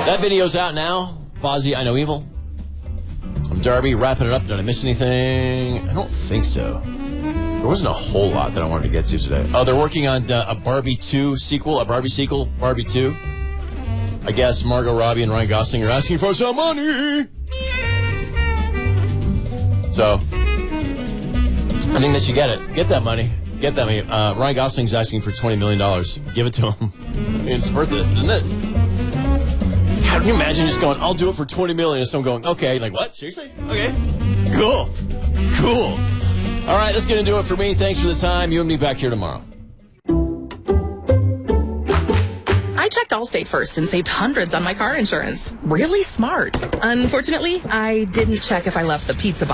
That video's out now. Fozzie, I Know Evil. I'm Darby, wrapping it up. Did I miss anything? I don't think so. There wasn't a whole lot that I wanted to get to today. Oh, they're working on a Barbie 2 sequel, Barbie 2. I guess Margot Robbie and Ryan Gosling are asking for some money. So, I think they should get it. Get that money. Get that money. Ryan Gosling's asking for $20 million. Give it to him. I mean, it's worth it, isn't it? How can you imagine just going, I'll do it for $20 million, and someone going, okay, like what? Seriously? Okay. Cool. All right, that's going to do it for me. Thanks for the time. You and me back here tomorrow. I checked Allstate first and saved hundreds on my car insurance. Really smart. Unfortunately, I didn't check if I left the pizza box